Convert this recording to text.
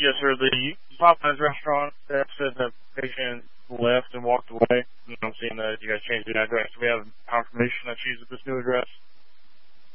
Yes, sir. The Popeyes restaurant that said the patient left and walked away. I'm seeing that you guys changed the address. Do we have confirmation that she's at this new address?